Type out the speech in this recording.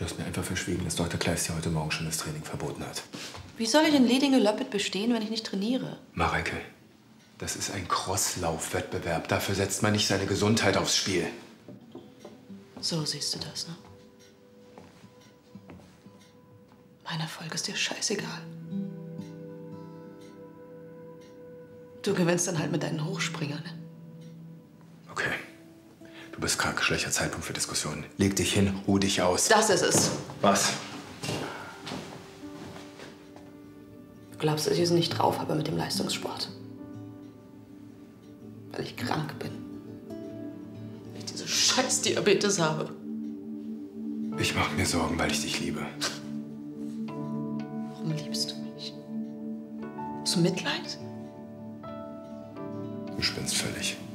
Du hast mir einfach verschwiegen, dass Dr. Kleist dir heute Morgen schon das Training verboten hat. Wie soll ich in Ledinge-Löppet bestehen, wenn ich nicht trainiere? Mareike, das ist ein Crosslaufwettbewerb. Dafür setzt man nicht seine Gesundheit aufs Spiel. So siehst du das, ne? Mein Erfolg ist dir scheißegal. Du gewinnst dann halt mit deinen Hochspringern. Okay. Du bist krank, schlechter Zeitpunkt für Diskussionen. Leg dich hin, ruh dich aus. Das ist es. Was? Du glaubst, dass ich es nicht drauf habe mit dem Leistungssport? Weil ich krank bin. Weil ich diese scheiß Diabetes habe. Ich mache mir Sorgen, weil ich dich liebe. Warum liebst du mich? Hast du Mitleid? Du spinnst völlig.